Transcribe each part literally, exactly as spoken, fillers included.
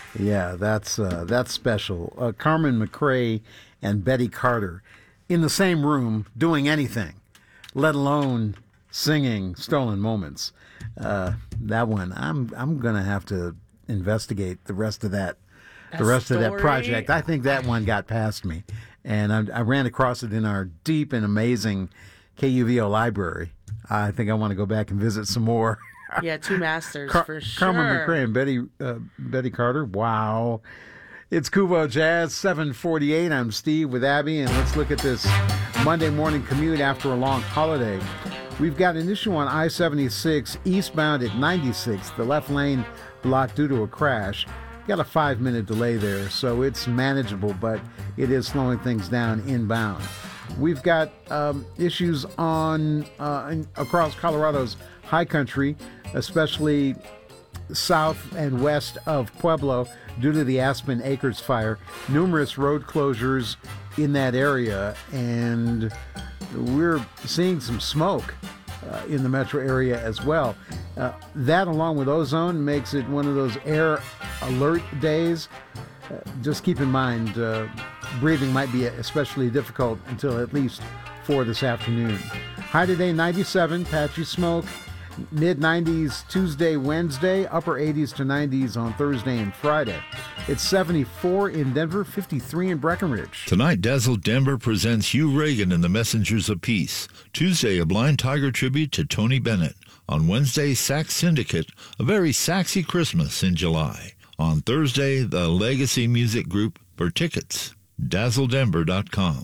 Yeah, that's uh, that's special. Uh, Carmen McRae and Betty Carter in the same room doing anything, let alone singing "Stolen Moments." Uh, that one, I'm I'm gonna have to investigate the rest of that, the rest story? of that project. I think that one got past me, and I, I ran across it in our deep and amazing K U V O library. I think I want to go back and visit some more. Yeah, two masters Car- for sure. Carmen McRae and Betty uh, Betty Carter. Wow. It's Kuvo Jazz, seven forty-eight. I'm Steve with Abby, and let's look at this Monday morning commute after a long holiday. We've got an issue on I seventy-six eastbound at ninety-six, the left lane blocked due to a crash. Got a five-minute delay there, so it's manageable, but it is slowing things down inbound. We've got um, issues on uh, in, across Colorado's high country, especially south and west of Pueblo due to the Aspen Acres fire. Numerous road closures in that area, and we're seeing some smoke uh, in the metro area as well. Uh, that, along with ozone, makes it one of those air alert days. Uh, just keep in mind, uh, breathing might be especially difficult until at least four this afternoon. High today, ninety-seven, patchy smoke. mid nineties Tuesday, Wednesday, upper eighties to nineties on Thursday and Friday. It's seventy-four in Denver, fifty-three in Breckenridge. Tonight, Dazzle Denver presents Hugh Reagan and the Messengers of Peace. Tuesday, a Blind Tiger tribute to Tony Bennett. On Wednesday, Sax Syndicate, a very saxy Christmas in July. On Thursday, the Legacy Music Group. For tickets, dazzle denver dot com.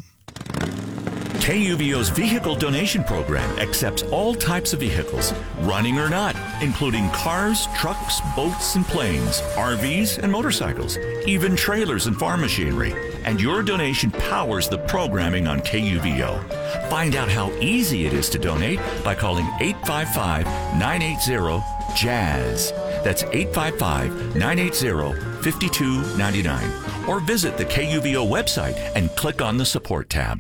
K U V O's vehicle donation program accepts all types of vehicles, running or not, including cars, trucks, boats, and planes, R Vs, and motorcycles, even trailers and farm machinery. And your donation powers the programming on K U V O. Find out how easy it is to donate by calling eight five five, nine eight zero, JAZZ. That's eight five five, nine eight zero, five two nine nine. Or visit the K U V O website and click on the support tab.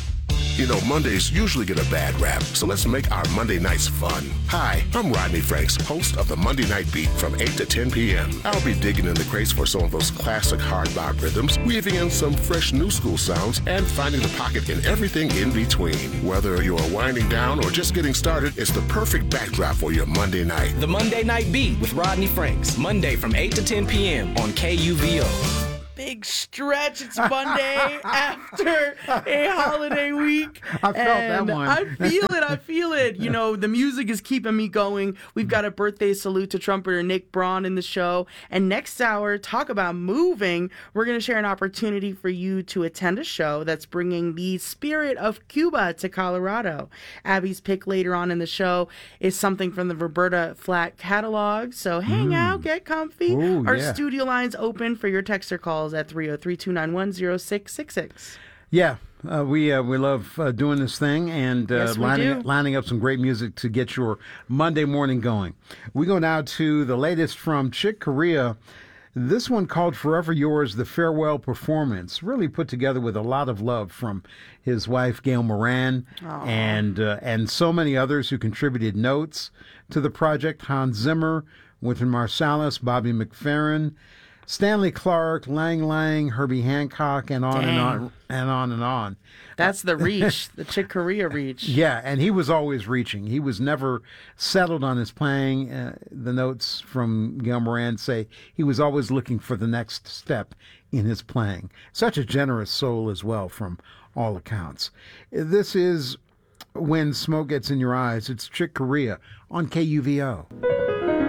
You know, Mondays usually get a bad rap, so let's make our Monday nights fun. Hi, I'm Rodney Franks, host of the Monday Night Beat from eight to ten p.m. I'll be digging in the crates for some of those classic hard bop rhythms, weaving in some fresh new school sounds, and finding the pocket in everything in between. Whether you're winding down or just getting started, it's the perfect backdrop for your Monday night. The Monday Night Beat with Rodney Franks, Monday from eight to ten p.m. on K U V O. Big stretch. It's Monday after a holiday week. I felt and that one. I feel it. I feel it. You know, the music is keeping me going. We've got a birthday salute to trumpeter Nick Braun in the show. And next hour, talk about moving. We're going to share an opportunity for you to attend a show that's bringing the spirit of Cuba to Colorado. Abby's pick later on in the show is something from the Roberta Flack catalog. So hang mm. out, get comfy. Ooh, Our yeah. studio line's open for your texter calls at three oh three, two nine one, oh six six six. Yeah, uh, we uh, we love uh, doing this thing and uh, Yes, we lining, do. lining up some great music to get your Monday morning going. We go now to the latest from Chick Corea. This one called Forever Yours, the farewell performance, really put together with a lot of love from his wife, Gail Moran, Aww. and uh, and so many others who contributed notes to the project. Hans Zimmer, Wynton Marsalis, Bobby McFerrin, Stanley Clark, Lang Lang, Herbie Hancock, and on Dang. and on and on and on. That's the reach, the Chick Corea reach. Yeah, and he was always reaching. He was never settled on his playing. Uh, the notes from Gail Moran say he was always looking for the next step in his playing. Such a generous soul as well, from all accounts. This is When Smoke Gets in Your Eyes. It's Chick Corea on K U V O.